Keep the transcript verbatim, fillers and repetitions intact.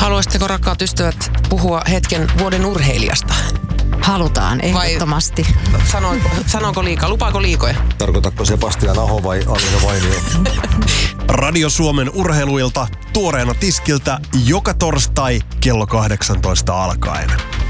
Haluaisitteko, rakkaat ystävät, puhua hetken vuoden urheilijasta? Halutaan, ehdottomasti. Sanoinko, sanonko liikaa? Lupaako liikoja? Tarkoitatko Sebastian Aho vai Alisa Vainio? Radio Suomen urheiluilta tuoreena tiskiltä joka torstai kello kahdeksantoista alkaen.